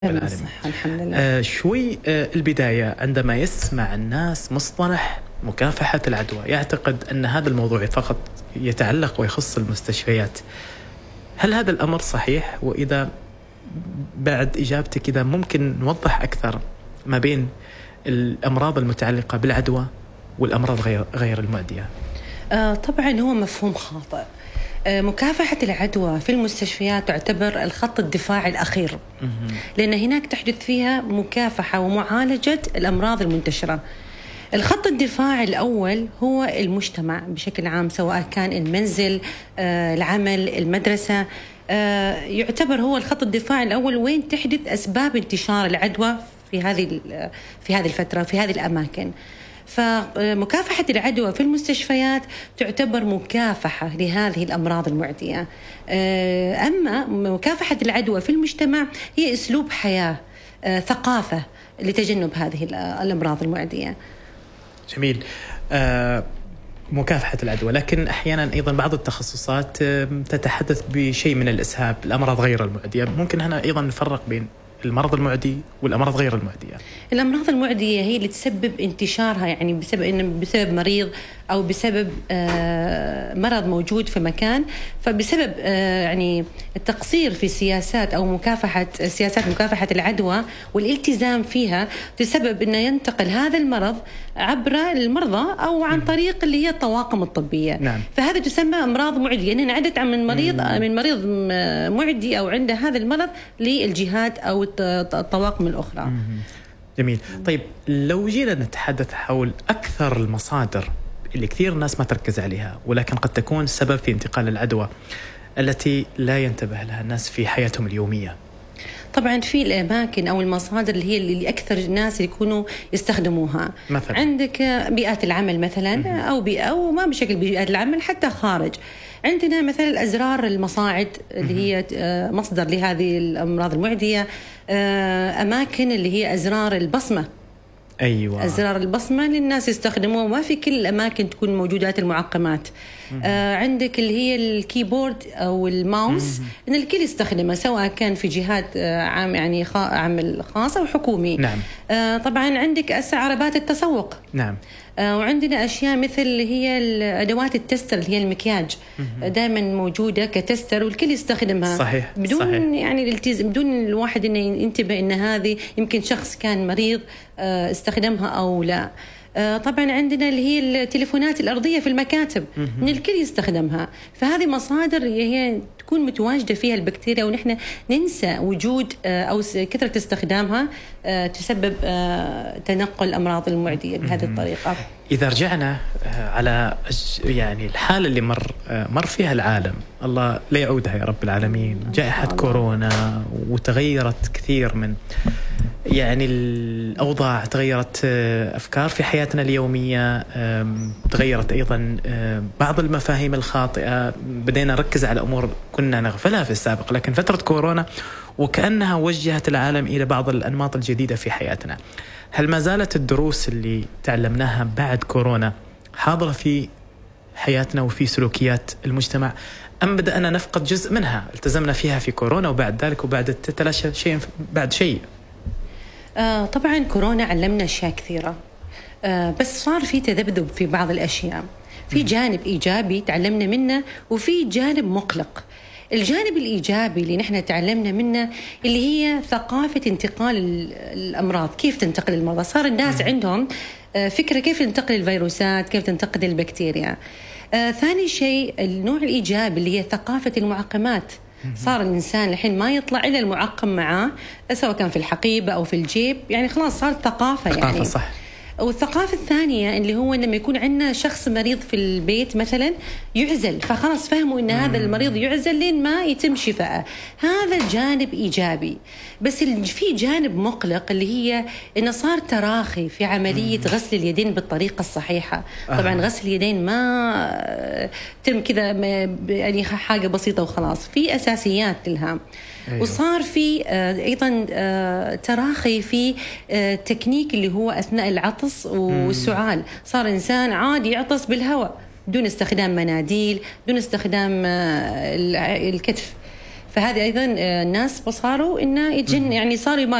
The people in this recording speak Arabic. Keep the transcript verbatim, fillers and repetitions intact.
العالمين. الحمد لله. آه شوي آه البداية عندما يسمع الناس مصطلح مكافحة العدوى يعتقد أن هذا الموضوع فقط يتعلق ويخص المستشفيات. هل هذا الأمر صحيح؟ وإذا بعد إجابتك إذا ممكن نوضح أكثر ما بين الأمراض المتعلقة بالعدوى والأمراض غير غير المعدية. آه طبعا هو مفهوم خاطئ. آه مكافحة العدوى في المستشفيات تعتبر الخط الدفاعي الأخير، لأن هناك تحدث فيها مكافحة ومعالجة الأمراض المنتشرة. الخط الدفاعي الأول هو المجتمع بشكل عام، سواء كان المنزل، آه العمل، المدرسة، آه يعتبر هو الخط الدفاعي الأول وين تحدث أسباب انتشار العدوى في هذه في هذه الفترة في هذه الأماكن. فمكافحة العدوى في المستشفيات تعتبر مكافحة لهذه الأمراض المعدية. أما مكافحة العدوى في المجتمع هي أسلوب حياة، ثقافة لتجنب هذه الأمراض المعدية. جميل. آه مكافحة العدوى، لكن أحيانا أيضا بعض التخصصات تتحدث بشيء من الإسهاب، الأمراض غير المعدية. ممكن هنا أيضا نفرق بين المرض المعدي والأمراض غير المعدية. الأمراض المعدية هي اللي تسبب انتشارها، يعني بسبب إن بسبب مريض أو بسبب آه مرض موجود في مكان، فبسبب آه يعني التقصير في سياسات أو مكافحة سياسات مكافحة العدوى والالتزام فيها تسبب إنه ينتقل هذا المرض عبر المرضى أو عن طريق اللي هي الطواقم الطبية. نعم. فهذا تسمى أمراض معدية، يعني عدت من مريض مم. من مريض معدي أو عنده هذا المرض للجهات أو الطواقم الأخرى. مم. جميل. طيب لو جينا نتحدث حول أكثر المصادر اللي كثير الناس ما تركز عليها ولكن قد تكون سبب في انتقال العدوى التي لا ينتبه لها الناس في حياتهم اليومية. طبعا في الأماكن أو المصادر اللي هي اللي أكثر الناس يكونوا يستخدموها. مثلا عندك بيئات العمل مثلا م- أو بيئة أو ما بشكل بيئات العمل حتى خارج. عندنا مثلا الأزرار المصاعد اللي هي مصدر لهذه الأمراض المعدية، أماكن اللي هي أزرار البصمة. أيوة. أزرار البصمة للناس يستخدموها، ما في كل الأماكن تكون موجودات المعقمات. آه عندك اللي هي الكيبورد أو الماوس، إن الكل يستخدمها سواء كان في جهات آه عام يعني خا عمل خاص أو حكومي. نعم. آه طبعا عندك عربات التسوق. نعم. آه وعندنا أشياء مثل اللي هي أدوات التستر اللي هي المكياج، دائما موجودة كتستر والكل يستخدمها. صحيح. بدون صحيح. يعني الالتزام، بدون الواحد إنه ينتبه إن هذه يمكن شخص كان مريض آه استخدمها أو لا. آه طبعا عندنا اللي هي التليفونات الأرضية في المكاتب، إن الكل يستخدمها. فهذه مصادر هي تكون متواجدة فيها البكتيريا ونحن ننسى وجود آه أو كثرة استخدامها آه تسبب آه تنقل الأمراض المعدية بهذه الطريقة. إذا رجعنا على يعني الحالة اللي مر مر فيها العالم، الله لا يعودها يا رب العالمين، جائحة كورونا، وتغيرت كثير من يعني الأوضاع، تغيرت أفكار في حياتنا اليومية، تغيرت أيضا بعض المفاهيم الخاطئة، بدينا نركز على أمور كنا نغفلها في السابق، لكن فترة كورونا وكأنها وجهت العالم إلى بعض الأنماط الجديدة في حياتنا. هل ما زالت الدروس اللي تعلمناها بعد كورونا حاضرة في حياتنا وفي سلوكيات المجتمع، أم بدأنا نفقد جزء منها التزمنا فيها في كورونا وبعد ذلك وبعد تتلاشى شيء بعد شيء؟ آه طبعا كورونا علمنا أشياء كثيرة، آه بس صار في تذبذب في بعض الأشياء. في جانب إيجابي تعلمنا منه وفي جانب مقلق. الجانب الإيجابي اللي نحن تعلمنا منه اللي هي ثقافة انتقال الأمراض، كيف تنتقل المرضى. صار الناس عندهم فكرة كيف تنتقل الفيروسات، كيف تنتقل البكتيريا. آه ثاني شيء النوع الإيجابي اللي هي ثقافة المعقمات. صار الإنسان الحين ما يطلع إلا المعقم معاه، سواء كان في الحقيبة أو في الجيب، يعني خلاص صارت ثقافة. ثقافة يعني صح. والثقافة الثانية اللي هو لما يكون عندنا شخص مريض في البيت مثلا يعزل، فخلاص فهموا إن هذا المريض يعزل لين ما يتم شفاءه. هذا جانب إيجابي. بس في جانب مقلق اللي هي إنه صار تراخي في عملية مم. غسل اليدين بالطريقة الصحيحة. آه. طبعا غسل اليدين ما تم كذا يعني حاجة بسيطة وخلاص، في أساسيات لها. أيوة. وصار في أيضا تراخي في تكنيك اللي هو أثناء العطس والسعال. صار إنسان عادي يعطس بالهواء بدون استخدام مناديل، بدون استخدام الكتف. فهذه أيضا الناس صاروا إنه يجن يعني صاروا